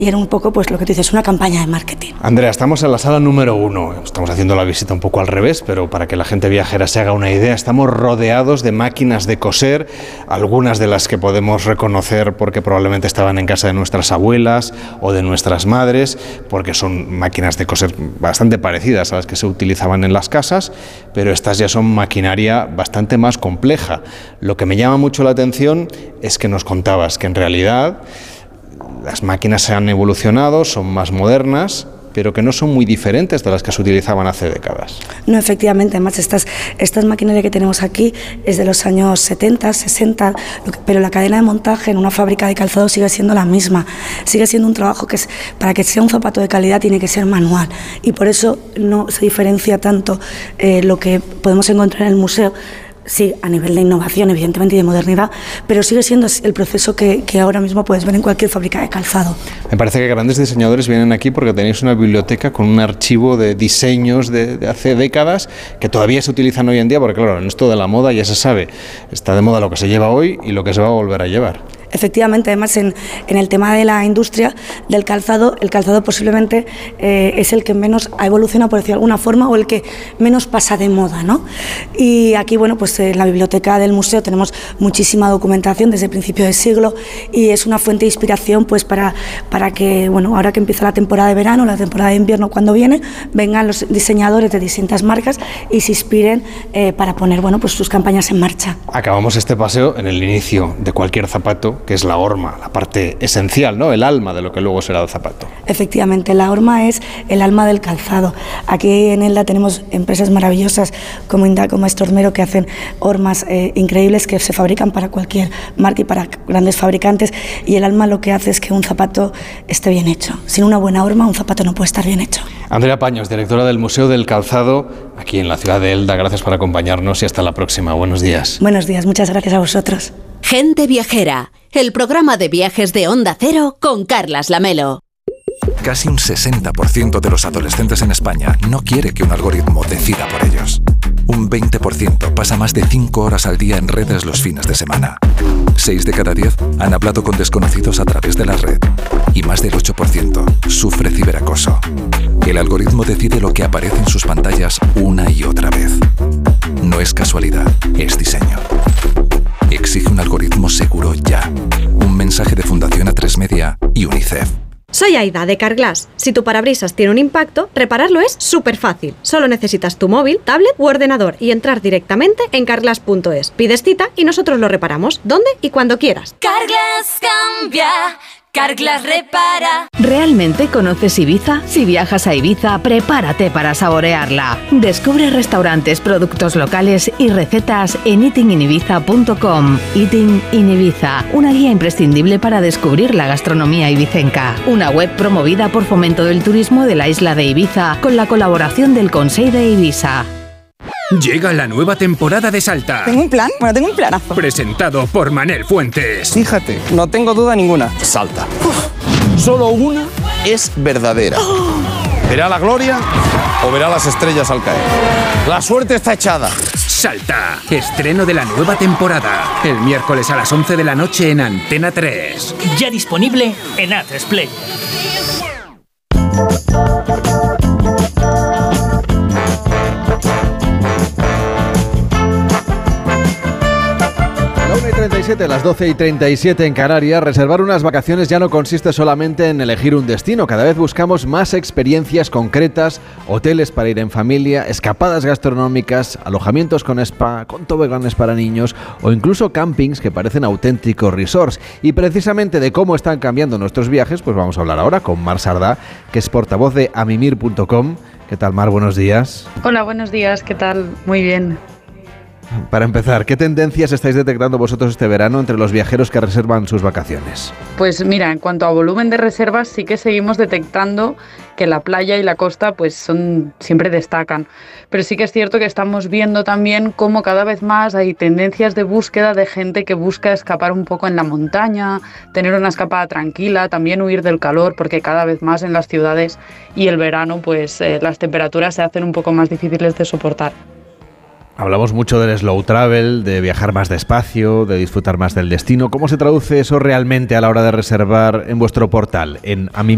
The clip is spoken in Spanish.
Y era un poco, pues lo que tú dices, una campaña de marketing. Andrea, estamos en la sala número 1. Estamos haciendo la visita un poco al revés, pero para que la gente viajera se haga una idea, estamos rodeados de máquinas de coser, algunas de las que podemos reconocer porque probablemente estaban en casa de nuestras abuelas o de nuestras madres, porque son máquinas de coser bastante parecidas a las que se utilizaban en las casas, pero estas ya son maquinaria bastante más compleja. Lo que me llama mucho la atención es que nos contabas que en realidad las máquinas se han evolucionado, son más modernas, pero que no son muy diferentes de las que se utilizaban hace décadas. No, efectivamente, además estas maquinaria que tenemos aquí es de los años 70, 60, pero la cadena de montaje en una fábrica de calzado sigue siendo la misma, sigue siendo un trabajo que para que sea un zapato de calidad tiene que ser manual, y por eso no se diferencia tanto lo que podemos encontrar en el museo. Sí, a nivel de innovación, evidentemente, y de modernidad, pero sigue siendo el proceso que ahora mismo puedes ver en cualquier fábrica de calzado. Me parece que grandes diseñadores vienen aquí porque tenéis una biblioteca con un archivo de diseños de hace décadas que todavía se utilizan hoy en día, porque claro, en esto de la moda ya se sabe, está de moda lo que se lleva hoy y lo que se va a volver a llevar. Efectivamente, además en el tema de la industria del calzado, el calzado posiblemente es el que menos ha evolucionado, por decirlo de alguna forma, o el que menos pasa de moda, ¿no? Y aquí, bueno, pues en la biblioteca del museo tenemos muchísima documentación desde el principio del siglo y es una fuente de inspiración pues para que, bueno, ahora que empieza la temporada de verano, la temporada de invierno cuando viene, vengan los diseñadores de distintas marcas y se inspiren para poner, bueno, pues sus campañas en marcha. Acabamos este paseo en el inicio de cualquier zapato, que es la horma, la parte esencial, ¿no? El alma de lo que luego será el zapato. Efectivamente, la horma es el alma del calzado. Aquí en Elda tenemos empresas maravillosas como Inda, como Estormero, que hacen hormas increíbles que se fabrican para cualquier marca y para grandes fabricantes, y el alma lo que hace es que un zapato esté bien hecho. Sin una buena horma, un zapato no puede estar bien hecho. Andrea Paños, directora del Museo del Calzado, aquí en la ciudad de Elda, gracias por acompañarnos y hasta la próxima. Buenos días. Buenos días, muchas gracias a vosotros. Gente Viajera, el programa de viajes de Onda Cero con Carlas Lamelo. Casi un 60% de los adolescentes en España no quiere que un algoritmo decida por ellos. Un 20% pasa más de 5 horas al día en redes los fines de semana. 6 de cada 10 han hablado con desconocidos a través de la red. Y más del 8% sufre ciberacoso. El algoritmo decide lo que aparece en sus pantallas una y otra vez. No es casualidad, es diseño. Exige un algoritmo seguro ya. Un mensaje de Fundación A3 Media y UNICEF. Soy Aida, de Carglass. Si tu parabrisas tiene un impacto, repararlo es súper fácil. Solo necesitas tu móvil, tablet u ordenador y entrar directamente en carglass.es. Pides cita y nosotros lo reparamos, donde y cuando quieras. Carglass cambia, Carglass repara. ¿Realmente conoces Ibiza? Si viajas a Ibiza, prepárate para saborearla. Descubre restaurantes, productos locales y recetas en eatinginibiza.com. Eating in Ibiza, una guía imprescindible para descubrir la gastronomía ibicenca. Una web promovida por Fomento del Turismo de la isla de Ibiza con la colaboración del Consell de Ibiza. Llega la nueva temporada de Salta. ¿Tengo un plan? Bueno, tengo un planazo. Presentado por Manel Fuentes. Fíjate, no tengo duda ninguna. Salta. Solo una es verdadera. ¿Verá la gloria o verá las estrellas al caer? La suerte está echada. Salta. Estreno de la nueva temporada. El miércoles a las 11 de la noche en Antena 3. Ya disponible en A3 Play. Las 12:37 en Canarias. Reservar unas vacaciones ya no consiste solamente en elegir un destino. Cada vez buscamos más experiencias concretas, hoteles para ir en familia, escapadas gastronómicas, alojamientos con spa, con toboganes para niños o incluso campings que parecen auténticos resorts. Y precisamente de cómo están cambiando nuestros viajes, pues vamos a hablar ahora con Mar Sardá, que es portavoz de amimir.com. ¿Qué tal, Mar? Buenos días. Hola, buenos días. ¿Qué tal? Muy bien. Para empezar, ¿qué tendencias estáis detectando vosotros este verano entre los viajeros que reservan sus vacaciones? Pues mira, en cuanto a volumen de reservas, sí que seguimos detectando que la playa y la costa pues siempre destacan. Pero sí que es cierto que estamos viendo también cómo cada vez más hay tendencias de búsqueda de gente que busca escapar un poco en la montaña, tener una escapada tranquila, también huir del calor, porque cada vez más en las ciudades y el verano pues las temperaturas se hacen un poco más difíciles de soportar. Hablamos mucho del slow travel, de viajar más despacio, de disfrutar más del destino. ¿Cómo se traduce eso realmente a la hora de reservar en vuestro portal, en amimir.com?